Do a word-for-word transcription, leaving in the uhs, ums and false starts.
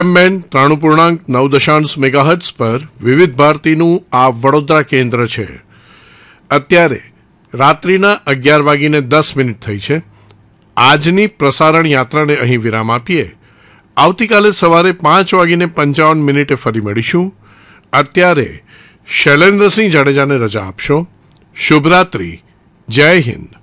બેન ત્રાણું પૂર્ણાંક નવ દશાંશ મેગાહર્ટ્ઝ પર વિવિધ ભારતીનું આ વડોદરા કેન્દ્ર છે. અત્યારે રાત્રિના અગિયાર વાગીને દસ મિનિટ થઈ છે. આજની પ્રસારણ યાત્રાને અહીં વિરામ આપીએ. આવતીકાલે સવારે પાંચ વાગીને પંચાવન મિનિટે ફરી મળીશું. અત્યારે શૈલેન્દ્રસિંહ જાડેજાને રજા આપશો. શુભરાત્રિ. જય હિન્દ.